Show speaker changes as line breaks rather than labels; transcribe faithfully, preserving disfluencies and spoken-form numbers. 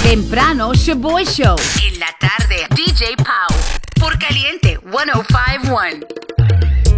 Temprano, Shaboy Show.
En la tarde, D J Pau. Por Caliente ciento cincuenta y uno.